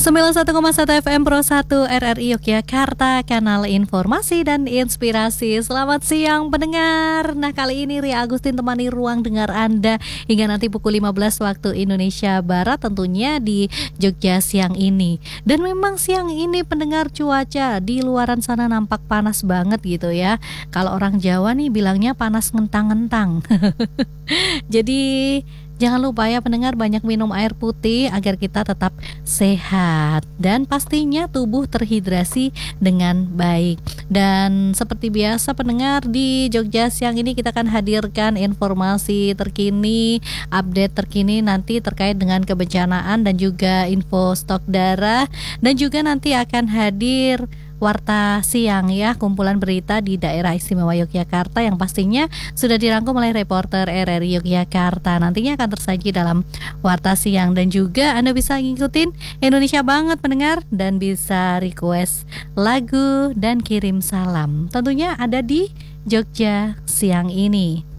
91,1 FM Pro 1 RRI Yogyakarta, kanal informasi dan inspirasi. Selamat siang pendengar. Nah, kali ini Ria Agustin temani ruang dengar Anda hingga nanti pukul 15 waktu Indonesia Barat, tentunya di Jogja siang ini. Dan memang siang ini pendengar, cuaca di luaran sana nampak panas banget gitu ya. Kalau orang Jawa nih bilangnya panas ngentang-ngentang. Jadi jangan lupa ya pendengar, banyak minum air putih agar kita tetap sehat dan pastinya tubuh terhidrasi dengan baik. Dan seperti biasa pendengar, di Jogja siang ini kita akan hadirkan informasi terkini, update terkini nanti terkait dengan kebencanaan dan juga info stok darah, dan juga nanti akan hadir Warta Siang ya, kumpulan berita di daerah istimewa Yogyakarta yang pastinya sudah dirangkum oleh reporter RRI Yogyakarta. Nantinya akan tersaji dalam Warta Siang, dan juga Anda bisa ngikutin Indonesia Banget pendengar, dan bisa request lagu dan kirim salam. Tentunya ada di Jogja siang ini.